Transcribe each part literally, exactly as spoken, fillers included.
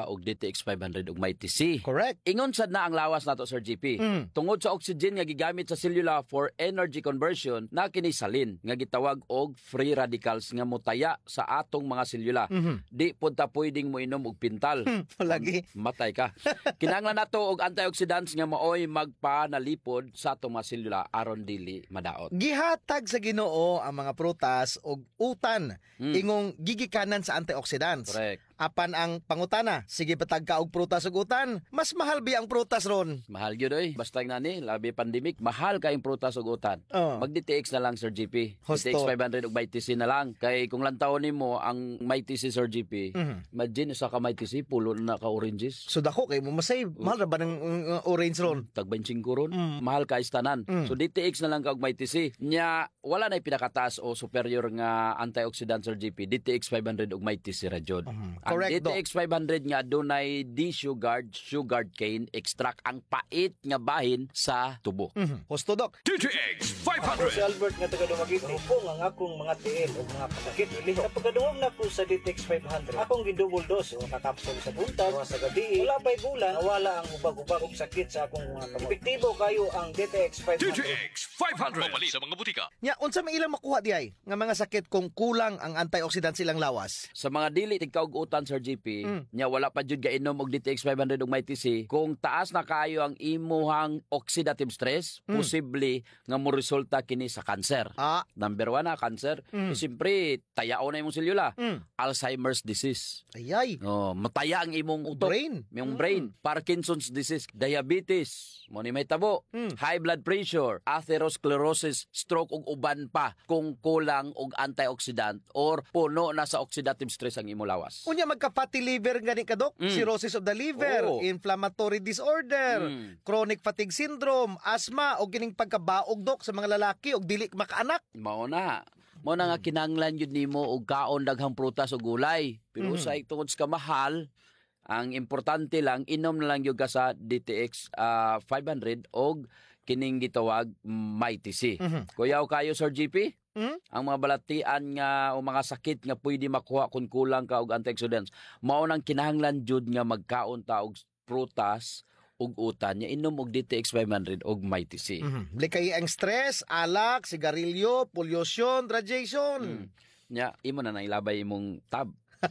ka og D T X five hundred ug Mighty C. Correct. Ingon sad na ang lawas nato, Sir G P. Mm. Tungod sa oxygen nga gigamit sa selula for energy conversion na kini salin nga gitawag og free radicals nga motaya sa atong mga selula. Mm-hmm. Di pud ta pwedeng moinom og pintal. Palagi. Matay ka. Kinahanglan nato og antioxidants nga maoy magpanalipod sa atong mga selula aron dili madaot. Gihatag sa Ginoo ang mga prutas og utan Mm. ingong gigikanan sa antioxidants. Correct. Apan ang pangutana, sige patag ka og prutas ug utan, mas mahal bi ang prutas ron. Mahal gyud oy. Basta nga ni labi pandemic, mahal kayong prutas ug utan. Oh. Mag D T X na lang, Sir G P. Husto. D T X five hundred ug Mighty C na lang. Kay kung lantaw nimo ang Mighty C, Sir G P, Mhm. imagine sa ka Mighty C pulo na ka oranges. So dako kay mo masay, mahal ra ba ng uh, orange ron? Tag twenty-five ron. Mm. Mahal ka istanan. Mm. So D T X na lang ka og Mighty C. Nya wala na pinakataas o superior nga antioxidant, Sir G P. D T X five hundred ug Mighty C ra jud. Mhm. Ang Correct, D T X five hundred nga dunay D-sugared sugared cane extract, ang pait nga bahin sa tubo. Mhm. Husto dok. D T X five hundred. Si Albert nga taga Dumaguete. Rupong ang akong mga tiil o mga pasakit. Sa pagkadungog na ko sa D T X five hundred, akong gidouble dose o kakapsule sa buntag o sa gabi. Wala pa'y bulan, nawala ang ubag-ubag o sakit sa akong mga kamot. Epektibo kayo ang D T X five D hundred. T X five hundred. Mabali sa mga butika. Nya unsa may ilang makuha di ay nga mga sakit kung kulang ang antioxidants silang lawas? Sa mga dili tigkaugutan, Sir G P, Mm. nya wala pa jud gainom og D T X five hundred ug Mighty C, kung taas na kaayo ang imuhang oxidative stress, Mm. posible nga mo resulta kini sa cancer. Ah, Number one na cancer. Mm. Eh, siyempre, tayao na imong selula. Mm. Alzheimer's disease. ayay. Oh, mataya ang imong utok. Brain. Yung Mm. brain. Parkinson's disease, diabetes, mo ni may tabo, Mm. high blood pressure, atherosclerosis, stroke ug uban pa kung kulang og antioxidant or puno na sa oxidative stress ang imong lawas. Unya magka-fatty liver gani ka dok, Mm. cirrhosis of the liver, Oo. inflammatory disorder, Mm. chronic fatigue syndrome, asthma o kining pagkabaog dok sa mga lalaki og dili makaanak. Mao na. Mao na nga kinahanglan yun nimo og kaon daghang prutas o gulay. Pero Mhm. sa tungod sa kamahal, ang importante lang inom na lang gyud ka sa D T X ah, five hundred og kining gitawag Mighty C. Mhm. Kuyaw kayo, Sir G P? Mm? Ang mga balatian nga o mga sakit nga pwede makuha kung kulang ka og antioxidants, mao nang kinahanglan jud nga magkaon ta og prutas ug utan nya inom og D T X five hundred og Mighty C. Mhm. Likay ang stress, alak, sigarilyo, pollution, radiation. Mm. Nya imo na nang ilabay imong tab.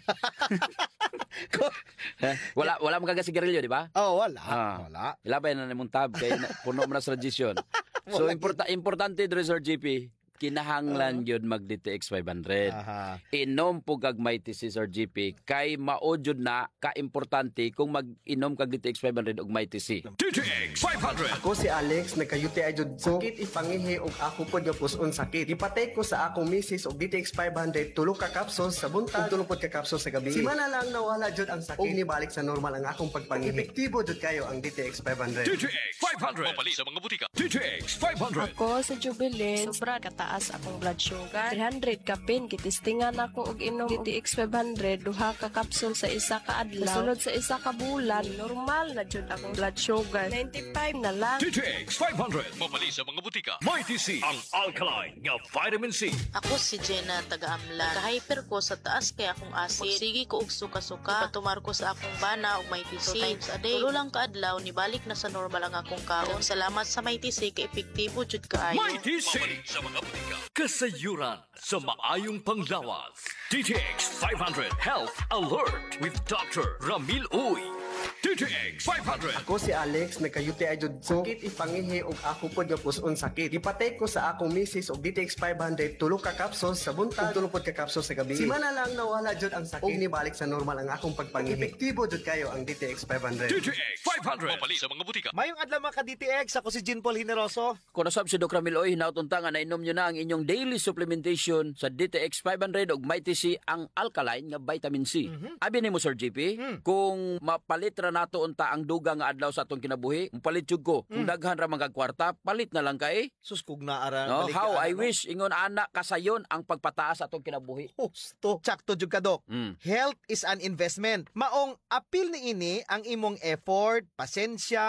Eh, wala wala man kaga sigarilyo, di ba? Oh, wala. Ah. Wala. Ilabay na nimong tab kay na- puno man na sa radiation. So Wala importa importante dre, Sir G P, kinahanglan gyud mag D T X five hundred. Aha. Inom po kag Mighty C, Sir G P, kay mao jud na ka-importante kung mag-inom kag D T X five hundred og Mighty C. D T X five hundred. Ako si Alex, nagka-U T I jud ko. Sakit ipangihi og ako pod nga puson sakit. Ipatay ko sa akong misis og D T X five hundred, tulo ka capsules sa buntag, tulo pod ka capsules sa gabi. Simana lang nawala jud ang sakit. Og nibalik sa normal ang akong pagpangihi. Epektibo jud kayo ang D T X five hundred. D T X five hundred. Mabali sa mga butika. D T X five hundred. Ako sa Jubilee, sobra kataas akong blood sugar. three hundred kapin, kitistingan ako og inom D T X five hundred, duha ka kapsul sa isa ka adlaw. Sunod sa isa ka bulan, normal na jud akong blood sugar. ninety-five na lang. D T X five hundred. Mabali sa mga butika. Mighty C. Ang alkaline nga vitamin C. Ako si Jenna taga-Amlan. Kahyper ko sa taas kay akong acid. Sige ko og suka-suka. Patumar ko sa akong bana og Mighty C. Two times a day. Tulo lang ka adlaw, nibalik na sa normal ang akong kaon. Salamat sa Mighty C kay epektibo jud kaayo. Mighty C. Mabali sa mga butika. Kasayuran sa maayong panglawas. D T X five hundred Health Alert with Doctor Ramil Uy. D T X five hundred. Ako si Alex, nagka-U T I jud ko. Sakit ipangihi og ako pod nga puson sakit. Ipatay ko sa akong misis og D T X five hundred, tulo ka capsules sa buntag, tulo pod ka capsules sa gabi. Simana lang nawala jud ang sakit. Og nibalik sa normal ang akong pagpangihi. Epektibo jud kayo ang D T X five hundred. D T X five hundred. Mabali sa mga butika. Mayong adlaw mga ka-D T X, ako si Jean Paul Hineroso. Kung nasab si Doc Ramil Oy, hinautunta nga na inom nyo na ang inyong daily supplementation sa D T X five hundred og Mighty C, ang alkaline nga vitamin C. Mhm. Abi nimo, Sir G P, Mm. kung mapalit ra nato unta ang duga nga adlaw sa atong kinabuhi, mapalit jud ko. Kung daghan ra mga kwarta, palit na lang kay. Sus kog na ara. No, balik how ka, I ano? wish ingon ana kasayon ang pagpataas sa atong kinabuhi. Husto. Tsakto jud ka dok. Mm. Health is an investment. Maong apil ni ini ang imong effort, pasensya,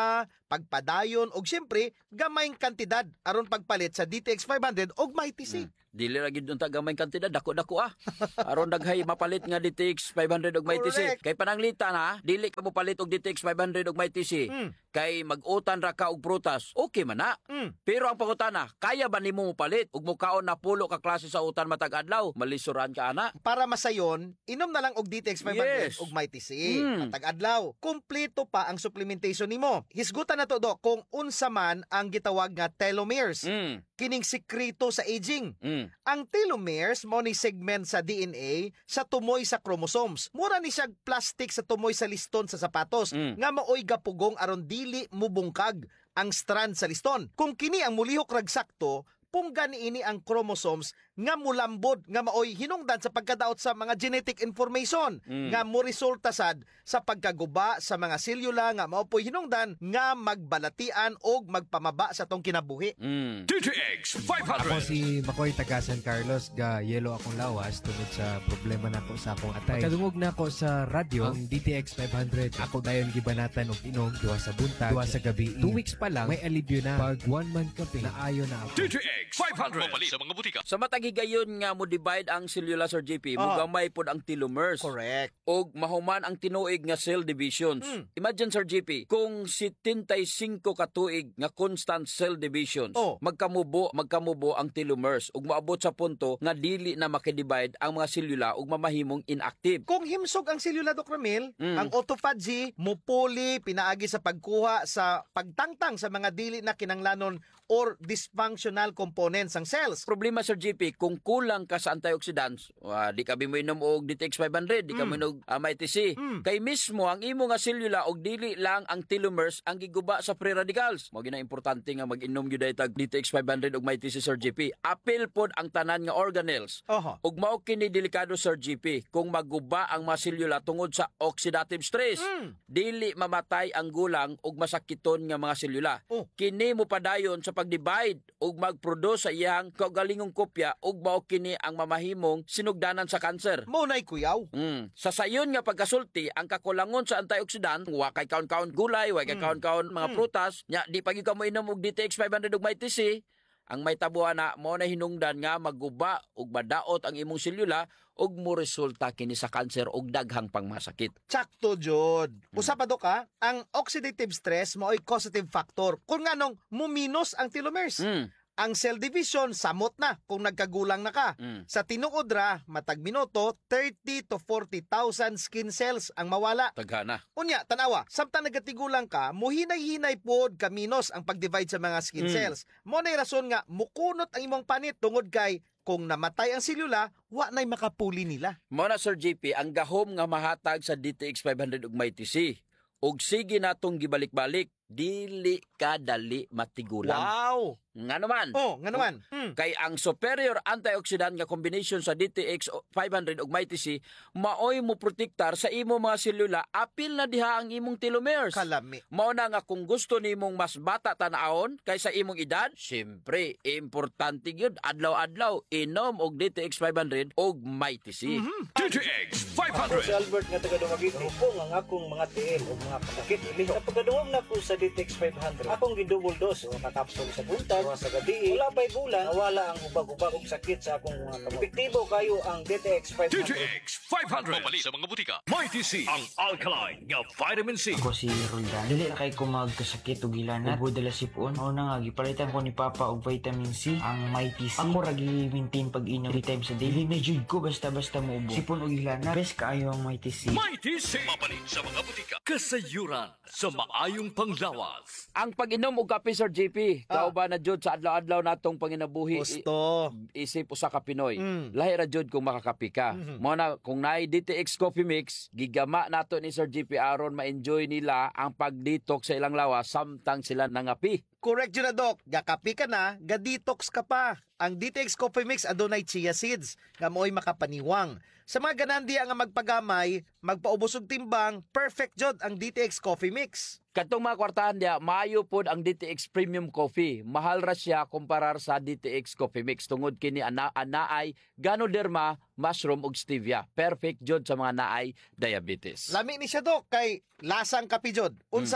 pagpadayon og siyempre gamayng kantidad aron pagpalit sa D T X five hundred og Mighty C. Hmm. Dili ra gid unta gamay kantidad, dako-dako ah. Aron daghay mapalit nga D T X five hundred og Mighty C. Correct. Kay pananglitan ha, dili ka mo palit og D T X five hundred og Mighty C. Mm. Kay mag-utan ra ka og prutas, okay man na. Mm. Pero ang pangutana, kaya ba nimo mo palit ug mukaon na pulo ka klase sa utan matag adlaw? Malisuran ka ana. Para masayon, inom na lang og D T X five hundred Yes. og Mighty C. Mm. Matag adlaw. Kompleto pa ang supplementation nimo. Hisgutan na to do kung unsa man ang gitawag nga telomeres. Mm. Kining sikreto sa aging. Mm. Ang telomeres mo ni segment sa D N A sa tumoy sa chromosomes. Mura ni siya plastic sa tumoy sa liston sa sapatos Mm. nga maoy gapugong aron dili mubungkag ang strand sa liston. Kung kini ang mulihok rag sakto, pungga niini ang chromosomes nga mulambod nga maoy hinungdan sa pagkadaot sa mga genetic information Mm. nga mo resulta sad sa pagkaguba sa mga selula nga maopoy hinungdan nga magbalatian og magpamaba sa tong kinabuhi. Mm. D T X five Ako hundred. si Makoy taga San Carlos, ga yelo akong lawas tungod sa problema nako sa akong atay. Kadungog na ako sa radyo ang D T X five hundred. Ako dayon gibanatan og inom duwa sa buntag, duwa sa gabi. Two weeks pa lang may alibyo na. Pag one month kape na ayo na ako. D T X five hundred. Mapalit sa mga butika. Sa matagigayon nga mo divide ang cellula Sir J P, Ah. mugamay pod ang telomeres. Correct. Og mahuman ang tinuig nga cell divisions. Mm. Imagine Sir J P, kung seventy-five ka tuig nga constant cell divisions, Oh. magkamubo, magkamubo ang telomeres ug maabot sa punto nga dili na makidivide ang mga selula ug mamahimong inactive. Kung himsog ang selula, Doc Ramil, Mm. ang autophagy mupuli pinaagi sa pagkuha sa pagtangtang sa mga dili na kinanglanon or dysfunctional components ng cells. Problema Sir J P, kung kulang ka sa antioxidants, uh, di ka mo inom og D T X five hundred, di ka mo inom uh, Mighty C. Mm. Kay mismo ang imo nga selula og dili lang ang telomeres ang giguba sa free radicals. Mao gina importante nga mag-inom gyud tag D T X five hundred og Mighty C Sir J P. Apil pod ang tanan nga organelles. Oho. Ug mao kini delikado Sir J P kung maguba ang mga selula tungod sa oxidative stress. Mm. Dili mamatay ang gulang ug masakiton nga mga selula. Oh. Kini mo padayon sa pag-divide ug mag-produce sa iyang kaugalingong kopya ug mao kini ang mamahimong sinugdanan sa kanser. Mo nay kuyaw. Mm. Sa sayon nga pagkasulti, ang kakulangon sa antioxidant, wa kay kaon-kaon gulay, wa kay Mm. kaon-kaon mga Mm. prutas, nya di pa gyud ka mo inom og D T X five hundred ug Mighty C, ang may tabuhan na mo na hinungdan nga maguba ug madaot ang imong selula ug mo resulta kini sa kanser ug daghang pangmasakit. Tsakto, Jod. Usa pa do ka, ang oxidative stress mao'y causative factor. Kung nganong muminos ang telomeres. Mm. Ang cell division samot na kung nagkagulang na ka. Mm. Sa tinuod ra, matag minuto, thirty to forty thousand skin cells ang mawala. Taghana. Unya, tanawa, samtang nagatigulang ka, muhinay-hinay pod kaminos ang pag-divide sa mga skin Mm. cells. Mo nay rason nga, mukunot ang imong panit tungod kay kung namatay ang selula, wa nay makapuli nila. Mao na Sir J P, ang gahom nga mahatag sa D T X five hundred ug Mighty C. Ug sige natong gibalik-balik, dili ka dali matigulang. Wow! Nga naman. Oh, nga naman. Hmm. Kay ang superior antioxidant nga combination sa D T X five hundred ug Mighty C maoy mo protektar sa imo mga selula apil na diha ang imong telomeres. Kalami. Mao na nga kung gusto nimong mas bata tan-awon kaysa imong edad, syempre importante gyud adlaw-adlaw inom og D T X five hundred ug Mighty C. Mm-hmm. D T X five Ako si hundred. Albert nga taga Dumaguete. Rupong ang akong mga tiil o mga kasakit iliho. Sa pagkadungog na ko sa D T X five hundred, akong gidouble dose o kakapsol sa buntag, o sa gabi. Wala pa'y bulan, nawala ang ubag-ubag og sakit sa akong mga kamot. Epektibo kayo ang D T X five D T hundred. X five hundred. Mapalit sa mga butika. Mighty C. Ang alkaline nga vitamin C. Ako si Roldan. Dili na kay ko magkasakit o gilanat. Ubo dala sipon. Mao na nga gipalitan ko ni Papa og vitamin C, ang Mighty C. Ako ra gi-maintain pag-inom three times a day. Dili na jud ko basta-basta mo ubo. Sipon o gilanat. Best kaayo ang Mighty C. Mighty C. Mapalit sa mga butika. Kasayuran sa maayong panglawas. Ang pag-inom og kape Sir J P, Ah. kauban na jud sa adlaw-adlaw natong panginabuhi. Gusto. Isip usa ka Pinoy. Mm. Lahi ra jud kung makakapi ka. Mhm. Mo na kung naay D T X Coffee Mix, gigama nato ni Sir J P aron ma-enjoy nila ang pag-detox sa ilang lawas samtang sila nangapi. Correct yun na, Doc. Gakapi ka na, ga-detox ka pa. Ang D T X Coffee Mix adunay chia seeds, nga mo'y makapaniwang. Sa mga ganandiya nga magpagamay, magpaubos og timbang, perfect jod ang D T X Coffee Mix. Katong mga kwartahan diya, maayo pod ang D T X Premium Coffee. Mahal ra siya kumparar sa D T X Coffee Mix tungod kini ana anaay Ganoderma, mushroom ug stevia. Perfect jod sa mga naay diabetes. Lami ni siya, Doc, kay lasang kapi jod. Unsa,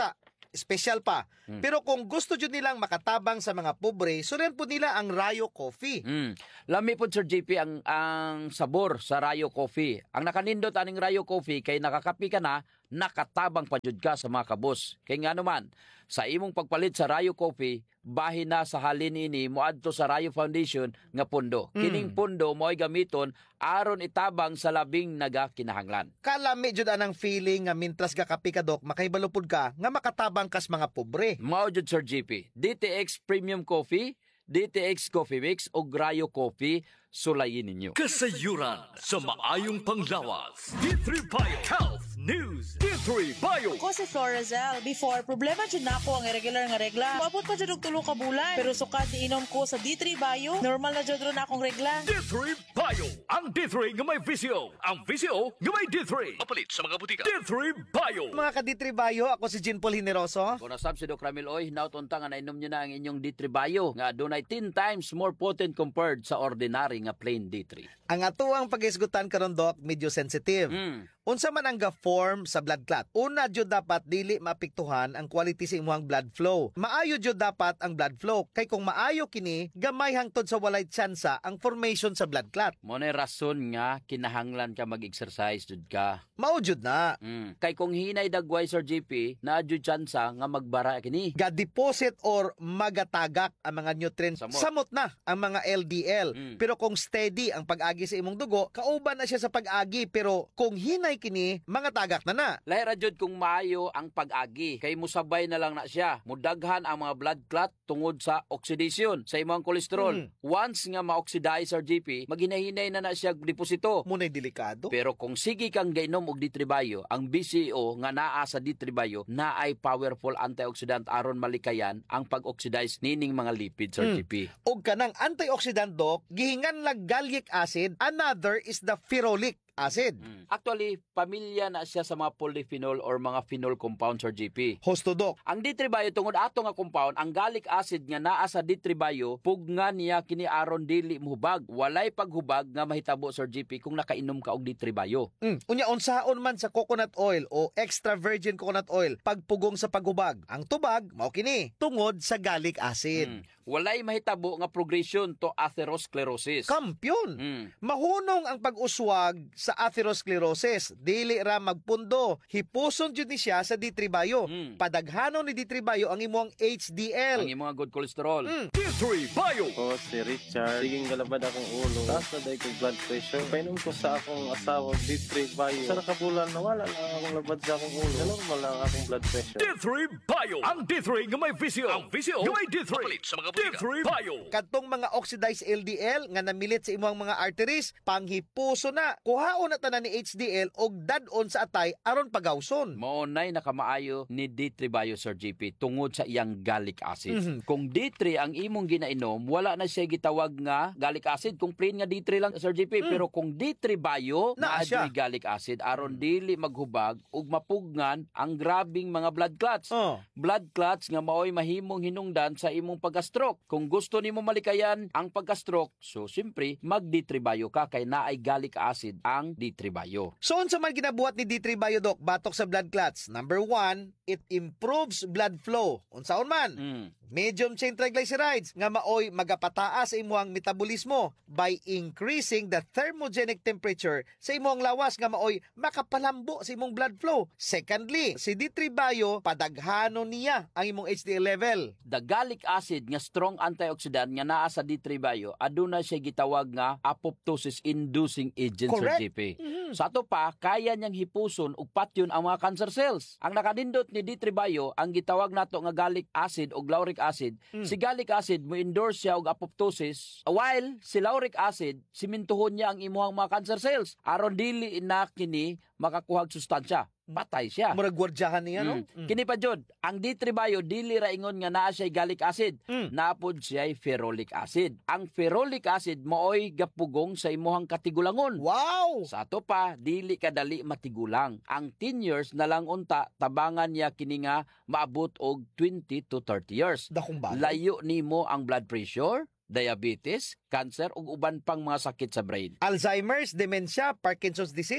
special pa. Hmm. Pero kung gusto jud nilang makatabang sa mga pobre, suliran po nila ang Rayo Coffee. Mm. Lami po Sir J P ang ang sabor sa Rayo Coffee. Ang nakanindot aning Rayo Coffee kay nakakapi ka na, nakatabang pa jud ka sa mga kabos. Kay nga naman, sa imong pagpalit sa Rayo Coffee, bahin na sa halin ini moadto sa Rayo Foundation nga pundo. Mm. Kining pundo mo'y gamiton aron itabang sa labing nagakinahanglan. Kalami jud anang feeling nga mintras ga kapi ka dok, makaibalupod ka nga makatabang kas mga pobre. Mao jud Sir J P, D T X Premium Coffee, D T X Coffee Mix o Rayo Coffee, sulayin ninyo. Kasayuran sa maayong panglawas. D three Bio Health News. D three Bio. Ako si Florazel. Before, problema dyan na ako ang irregular nga regla. Maabot pa dyan og tulo ka bulan. Pero sukat iinom ko sa D three Bio, normal na dyan ron akong regla. D three Bio. Ang D three nga may visyo. Ang visyo nga may D three. Mapalit sa mga butika. D three Bio. Mga ka-D three Bayo, ako si Jean Paul Hineroso. Kung nasab si Doc Ramil Oy, hinaut-unta nga nainom nyo na ang inyong D three Bio nga dunay ten times more potent compared sa ordinary nga plain D three. Ang atuang pag-isgutan karon dok, medyo sensitive. Mm. Unsa man ang ga-form sa blood clot? Una jud dapat dili maapektuhan ang quality sa imong blood flow. Maayo jud dapat ang blood flow kay kung maayo kini, gamay hangtod sa walay tsansa ang formation sa blood clot. Mo na rason nga kinahanglan ka mag-exercise jud ka. Mao jud na. Mm. Kay kung hinay dagway Sir J P, na jud tsansa nga magbara kini. Ga-deposit or magatagak ang mga nutrients. Samot. Samot na ang mga L D L. Mm. Pero kung steady ang pag-agi sa imong dugo, kauban na siya sa pag-agi. Pero kung hinay kini, mga tagak na na. Lahi ra jud kung maayo ang pag-agi kay musabay na lang na siya. Mudaghan ang mga blood clot tungod sa oxidation sa imong kolesterol. Mm. Once nga ma-oxidize Sir J P, maghinay-hinay na na siya deposito. Muna'y delikado. Pero kung sige kang gainom og D three Bio, ang B C A O nga naa sa D three Bio na ay powerful antioxidant aron malikayan ang pag-oxidize nining mga lipids Sir Mm. J P. Og kanang antioxidant dok, gihingan lang gallic acid, another is the pherolic acid. Mm. Actually, pamilya na siya sa mga polyphenol or mga phenol compounds Sir J P. Hosto dok. Ang D three Bio tungod ato nga compound, ang gallic acid nga naa sa D three Bio, pugnga niya kini aron dili mohubag. Walay paghubag nga mahitabo Sir J P kung nakainom ka og D three Bio. Mm. Unya unsaon man sa coconut oil o extra virgin coconut oil pagpugong sa paghubag. Ang tubag mao kini tungod sa gallic acid. Mm. Walay mahitabo nga progression to atherosclerosis. Kampyon. Mm. Mahunong ang pag-uswag sa atherosclerosis. Dili ra magpundo. Hipuson jud ni siya sa D three Bio. Mm. Padaghanon ni D three Bio ang imong H D L. Ang imong good cholesterol. Mm. D three Bio. Ako si Richard. Siging galabad akong ulo. Taas na dahil kong blood pressure. Painom ko sa akong asawa D three Bio. Sa nakabulan, nawala lang akong labad sa akong ulo. Normal lang akong blood pressure. D three Bio. Ang D three nga may visyo. Ang visyo nga may D three. Mapalit sa mga butika. D three Bio. Kadtong mga oxidized L D L nga namilit sa imong mga arteries, panghipuso na. Kuhaon na tanan ni H D L og dad-on sa atay aron pagawson. Maunay nakamaayo ni D three Bio Sir J P tungod sa iyang gallic acid. Mhm. Kung D three ang imong ginainom, wala na siya gitawag nga gallic acid. Kung plain nga D three lang Sir J P, Mm. pero kung D three Bio Naa naa siya. siya gallic acid aron dili maghubag ug mapugnan ang grabing mga blood clots. Oh. Blood clots nga maoy mahimong hinungdan sa imong pagka-stroke. Kung gusto nimo malikayan ang pagka-stroke, so simpre mag D three Bio ka kay naay gallic acid ang D three Bio. So unsa man ginabuhat ni D three Bio Doc batok sa blood clots? Number one, it improves blood flow. Unsaon man? Mm. Medium chain triglycerides nga maoy magapataas sa imong metabolismo by increasing the thermogenic temperature sa imong lawas nga maoy makapalambo sa imong blood flow. Secondly, si D three Bio padaghanon niya ang imong H D L level. The gallic acid nga strong antioxidant nga naa sa D three Bio aduna siya gitawag nga apoptosis inducing agent Sir Correct. J P. Mhm. Sa ato pa kaya niyang hipuson ug patyon ang mga cancer cells. Ang nakadindot ni D three Bio ang gitawag nato nga gallic acid o lauric acid. Mm. Si gallic acid mo endorse siya og apoptosis while si lauric acid simintuhon niya ang imuhang mga cancer cells aron dili na kini makakuhag sustansya. Patay siya. Murag gwardyahan niya, no? Mm. Kini pa jud, ang D three Bio dili ra ingon nga naa siya gallic acid, Mm. napod siya ferrolic acid. Ang ferrolic acid maoy gapugong sa imuhang katigulangon. Wow! Sa ato pa, dili kadali matigulang. Ang ten years na lang unta tabangan niya kini nga maabot og twenty to thirty years. Dakong bagay. Layo nimo ang blood pressure, diabetes, cancer ug uban pang mga sakit sa brain. Alzheimer's, dementia, Parkinson's disease,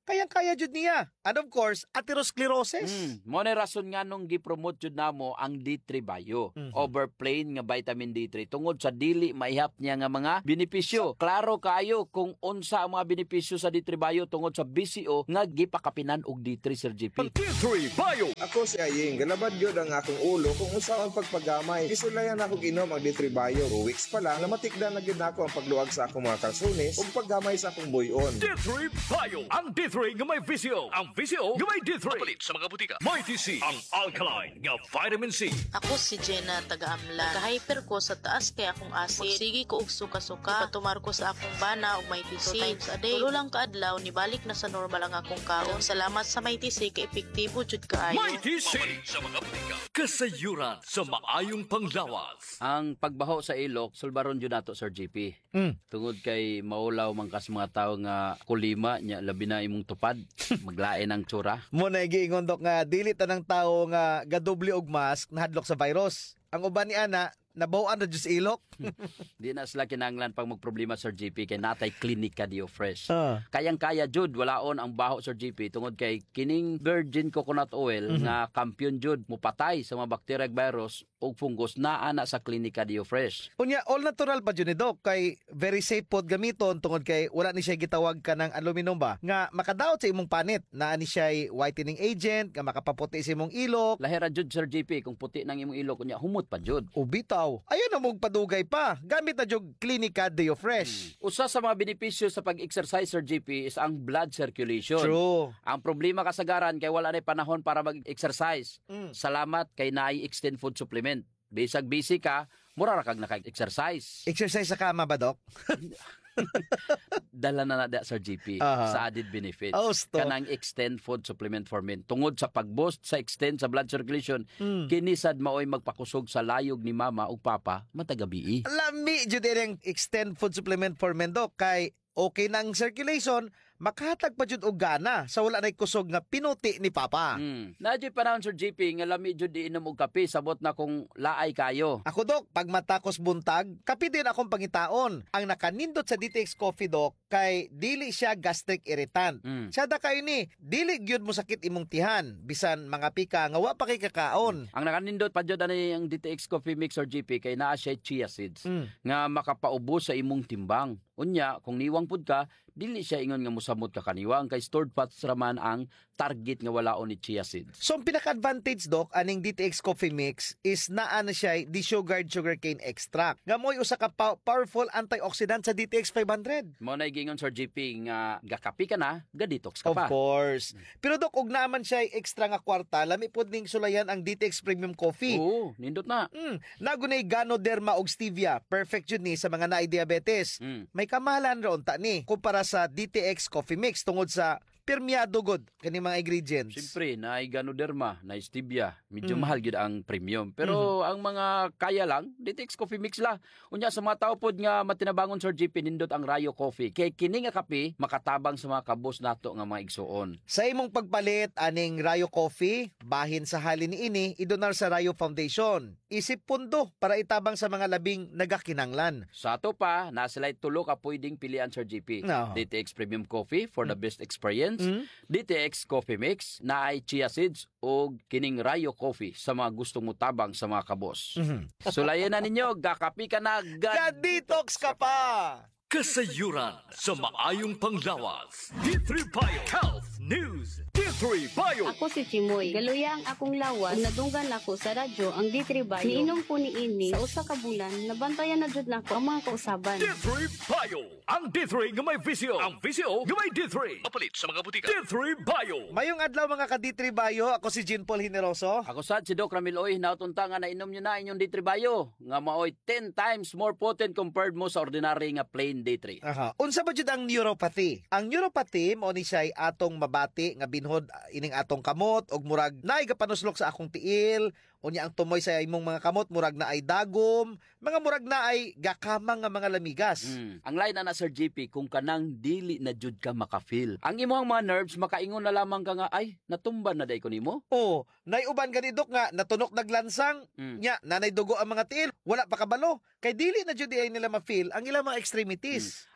kayang-kaya jud niya. And of course, atherosclerosis. Mm. Mo na rason nga nung gi-promote jud namo ang D three Bio. Mhm. Overplain nga vitamin D three tungod sa dili maihap niya nga mga benepisyo. Klaro kayo kung unsa ang mga benepisyo sa D three Bio tungod sa B C O nga gipakapinan og D three Sir G P. D three Bio. Ako si Aying, galabad yun ang akong ulo kung unsa ang pagpagamay. Isulayan ako inom ang D three Bio. Two weeks pa lang, namatikdan na gyud ako ang pagluag sa akong mga kalsones ug paggamay sa akong buyon. D three Bio. Ang D three nga may V C O. Ang V C O nga may D three. Mapalit sa mga butika. May T C. Ang alkaline nga vitamin C. Ako si Jenna taga-amlan. Nagka-hyper ko sa taas kaya akong acid. Magsigi ko og suka-suka. Ipatumar ko sa akong bana og may T C. Two times a day. Tulo lang kaadlaw ni balik na sa normal ang akong kaon. Salamat sa may T C kay epektibo jud kaayo. May T C. Mapalit sa mga butika. Kasayuran sa maayong panglawas. Ang pagbaho sa ilok, sulbaron jud nato Sir G P. Mm. Tungod kay maulaw man kas mga tawo nga kulima nya labi na imong tupad, maglain ang tsura. Mo na giingon dok nga dili tanang tawo nga gadoble og mask nahadlok sa virus. Ang uban ni ana nabawan ra jud sa ilok. Di na sila kinahanglan pang magproblema Sir G P kay natay klinika Dio Fresh. Ah. Kayang-kaya jud walaon ang baho Sir G P tungod kay kining virgin coconut oil Mhm. nga kampiyon jud mupatay sa mga bacteria ug virus ug fungus naa na sa klinika Dio Fresh. Unya all natural pa jud ni dok kay very safe pod gamiton tungod kay wala ni siya gitawag ka ng aluminum ba nga makadaot sa imong panit naa ni siya whitening agent nga makapaputi sa imong ilok. Lahira jud Sir G P kung puti nang imong ilok unya humot pa jud. Ubitaw. Ayun na mong padugay pa. Gamit na jud klinika Dio Fresh. Usa sa mga benepisyo sa pag-exercise Sir G P is ang blood circulation. True. Ang problema kasagaran kay wala na panahon para mag-exercise. Mm. Salamat kay naay extend food supplement. Bisag busy ka, mura ra kag naka-exercise. Exercise sa kama ba dok? Dala na na Sir G P Aha. sa added benefits. Oh, sto. Kanang extend food supplement for men. Tungod sa pag-boost sa extend sa blood circulation, Mm. kinisad maoy magpakusog sa layog ni mama ug papa matagabi. Lami jud ang extend food supplement for men dok kay okay na ang circulation, makahatag pa jud og gana sa wala nay kusog nga pinuti ni papa. Mm. Nadyo panahon Sir G P nga lami jud di inom og kape sabot na kung laay kayo. Ako dok, pag matakos buntag, kape din akong pangitaon. Ang nakanindot sa D T X Coffee dok kay dili siya gastric irritant. Mm. Sada kayo ni, dili gyud mo sakit imong tihan bisan mga pika nga wa pa kay kakaon. Ang nakanindot pa jud ani ang D T X Coffee Mix or G P kay naa siya chia seeds Mm. nga makapaubos sa imong timbang. Unya, kung niwang pud ka, dili siya ingon nga mosamot ka kaniwang kay stored fats raman ang target nga walaon ni chia seeds. So ang pinaka-advantage dok aning D T X Coffee Mix is naa na siya desugared sugarcane extract. Nga mo'y usa ka pa- powerful antioxidant sa D T X five hundred. Mo na gingon Sir G P nga gakapi ka na, ga-detox ka Of pa. course. Pero dok, ug naman siya extra nga kwarta, lami pod ning sulayan ang D T X Premium Coffee. Oo, nindot na. Mm, nagunay Ganoderma og stevia. Perfect jud ni sa mga naay diabetes. Mm. May kamahalan ron ta ni kumpara sa D T X Coffee Mix tungod sa permeado god kani mga ingredients. Siyempre, naay Ganoderma, naay Stevia. Medyo Mm. mahal gyud ang premium. Pero ang mga kaya lang, D T X Coffee Mix la. Unya sa mga tao pod nga matinabangon Sir G P nindot ang Rayo Coffee. Kay kini nga kape makatabang sa mga kabos nato nga mga igsuon. Sa imong pagpalit aning Rayo Coffee, bahin sa halin ni ini, idonar sa Rayo Foundation. Isip pundo para itabang sa mga labing nagakinanglan. Sa ato pa, nasilay tulo ka pwedeng pilian Sir G P. No. D T X Premium Coffee for the best experience. Mm. D T X Coffee Mix na ay chia seeds o kining Rayo Coffee sa mga gustong mutabang sa mga kabos. Mhm. Sulayan na ninyo, gakapi ka na, gad- Ga-detox ka pa! Kasayuran sa maayong panglawas. D three Bio Health News. D three Bio. Ako si Chimoy. Galuya ang akong lawas. Ug nadunggan ako sa radyo ang D three Bio. Niinom po ni ini sa usa ka bulan. Nabantayan na jud nako ang mga kausaban. D three Bio. Ang D three nga may V C O. Ang V C O nga may D three. Mapalit sa mga butika. D three Bio. Mayong adlaw mga ka D three Bio, ako si Jean Paul Hineroso. Ako sad si Doc Ramil Oy, nautunta nga nainom nyo na inyong D three Bio. Nga maoy ten times more potent compared mo sa ordinary nga plain D three. Aha. Unsa ba jud ang neuropathy? Ang neuropathy mao ni siya atong mabati nga binhod ah, ining atong kamot og murag naay gapanuslok sa akong tiil, unya ang tumoy sa imong mga kamot murag na ay dagom, mga murag na ay gakamang nga mga lamigas. Mm. Ang line na na Sir G P kung kanang dili na jud ka makafeel. Ang imong mga nerves makaingon na lamang ka nga ay natumban na day ko nimo. Oh, nay uban gani dok nga natunok naglansang, Mm. nya nanay dugo ang mga tiil, wala pa kabalo. Kay dili na jud ay nila ma-feel ang ilang mga extremities.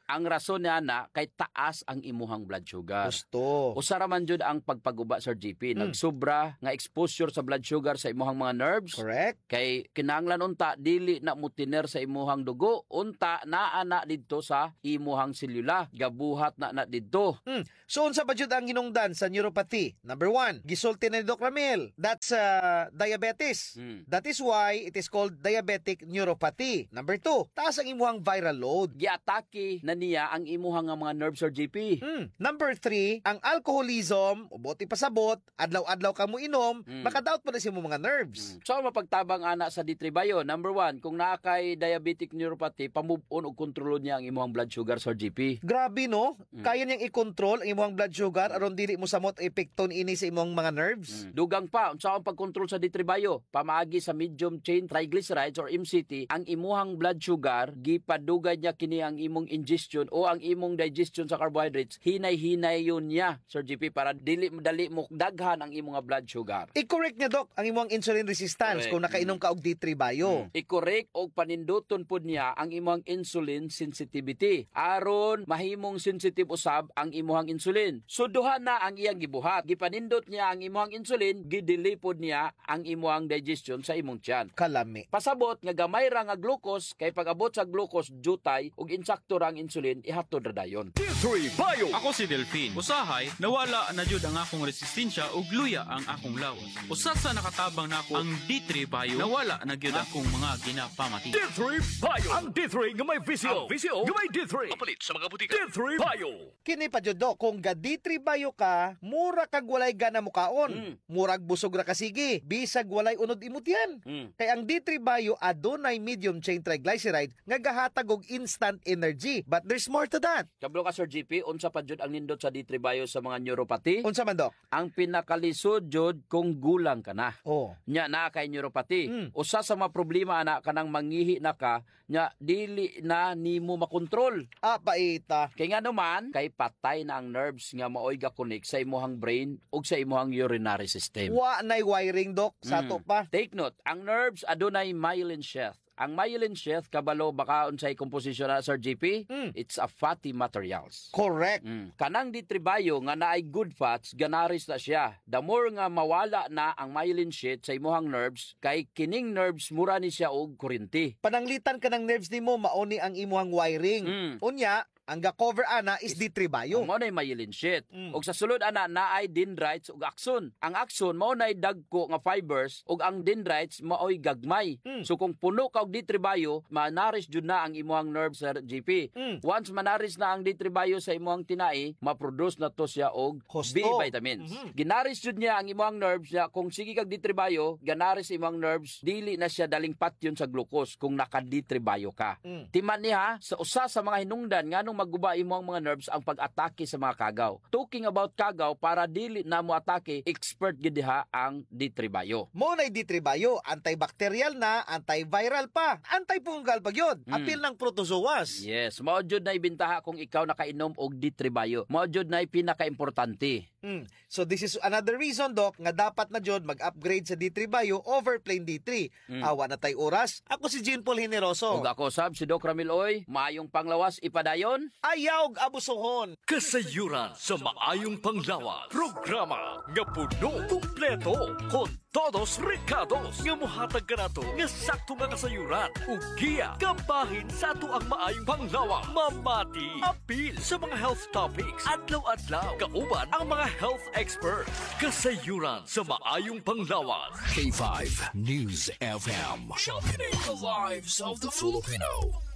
Ang rason niya na kay taas ang imuhang blood sugar. Gusto. Usara man jud ang pagpaguba Sir G P. Mm. Nagsobra nga exposure sa blood sugar sa imuhang mga nerves. Correct. Kay kinahanglan unta dili na mutiner sa imuhang dugo, unta naa na didto sa imuhang selula. Gabuhat na na didto. Hmm. So unsa ba jud ang hinungdan sa neuropathy? Number one, gisulti na ni Doc Ramil. That's uh, diabetes. Hmm. That is why it is called diabetic neuropathy. Number two, taas ang imuhang viral load. Giatake na niya ang imuhang nga mga nerves Sir G P. Hmm. Number three, ang alcoholism, uboti pasabot, adlaw-adlaw ka mo inom, Hmm. makadaot pa na sa imong mga nerves. So mapagtabang ana sa D three Bio, number one, kung naa kay diabetic neuropathy, pamove on og kontrolon niya ang imuhang blood sugar Sir G P. Grabe no? Hmm. Kaya niyang i-control ang imong blood sugar aron dili mo samot epekto ini sa imong mga nerves. Mm. Dugang pa, unsa ang pagkontrol sa D three Bio? Pamaagi sa medium chain triglycerides or M C T, ang imuhang blood sugar gipadugay niya kini ang imong ingestion o ang imong digestion sa carbohydrates. Hinay-hinay yun niya, Sir G P, para dili dali mo daghan ang imong blood sugar. I-correct niya, Doc, ang imong insulin resistance Correct. kung nakainom ka og D three Bio. Mm. I-correct og paninduton pud niya ang imong insulin sensitivity aron mahimong sensitive usab ang imuhang insulin. So duha na ang iyang gibuhat. Gipanindot niya ang imuhang insulin, gidili pod niya ang imuhang digestion sa imong tiyan. Kalami. Pasabot nga gamay ra nga glucose kay pag-abot sa glucose jutay ug insakto ra ang insulin ihatod ra dayon. D three Bio. Ako si Delphine. Usahay, nawala na jud ang akong resistensya ug luya ang akong lawas. Usa sa nakatabang nako ang D three Bio, nawala na gyud akong mga ginapamati. D three Bio. Ang D three nga may visio. Ang visio nga may D three. Kapalit sa mga butika. D three Bio. Kini pa jud, Doc, kung ga D three Bio ka, mura kag walay gana mo kaon. Mm. Murag busog ra ka sige, bisag walay unod imot yan. Mm. Kay ang D three Bio adunay medium chain triglyceride nga gahatag og instant energy. But there's more to that. Kablo ka Sir G P, unsa pa jud ang nindot sa D three Bio sa mga neuropathy? Unsa man, Doc? Ang pinakalisod jud kung gulang ka na. Oh. Nya na kay neuropathy. Mm. Usa sa mga problema ana kanang mangihi na ka, nya dili na nimo makontrol. Ah, paita. Kay nga naman, kay patay na ang nerves nga maoy ga-connect sa imuhang brain ug sa imuhang urinary system. Wa nay wiring, Doc, sa to Mm. pa. Take note, ang nerves adunay myelin sheath. Ang myelin sheath kabalo baka unsay composition na Sir G P? Mm. It's a fatty materials. Correct. Mm. Kanang D three Bio nga naay good fats, ganaris na siya. The more nga mawala na ang myelin sheath sa imuhang nerves, kay kining nerves mura ni siya og kuryente. Pananglitan ka ng nerves nimo mauni ang imuhang wiring. Mm. Unya, ang ga-cover ana is D three Bio. Mao nay myelin sheath. Mm. Ug sa sulod ana naay dendrites ug axon. Ang axon mao nay dagko nga fibers ug ang dendrites maoy gagmay. Mm. So kung puno ka og D three Bio, manaris jud na ang imuhang nerves Sir G P. Mm. Once manaris na ang D three Bio sa imuhang tinai, ma-produce na to siya og Husto. B vitamins. Mhm. Ginaris jud niya ang imuhang nerves niya kung sige kag D three Bio, ganaris imuhang nerves, dili na siya daling patyon sa glucose kung naka D three Bio ka. Mm. Timan niya sa usa sa mga hinungdan nganong magguba imuhang mga nerves ang pag-atake sa mga kagaw. Talking about kagaw, para dili na mo atake, expert gid diha ang D three Bio. Mo na D three Bio, antibacterial na, antiviral pa, antifungal pa gyud. Mm. Apil ng protozoas. Yes, mao jud na ibintaha kung ikaw nakainom og D three Bio. Mao jud na pinaka-importante. Mm. So this is another reason, Doc, nga dapat na jud mag-upgrade sa D three Bio over plain D three. Mm. Awa na tay oras. Ako si Jean Paul Generoso. Ug ako sab si Doc Ramil Oy, maayong panglawas ipadayon. Ayaw abusohon. Kasayuran sa maayong panglawas. Programa nga puno, kumpleto, kon todos recados nga mohatag kanato nga sakto nga kasayuran ug giya kabahin sa ato ang maayong panglawas. Mamati apil sa mga health topics adlaw-adlaw kauban ang mga health experts. Kasayuran sa maayong panglawas. K five News F M. Sharpening the lives of the Filipino.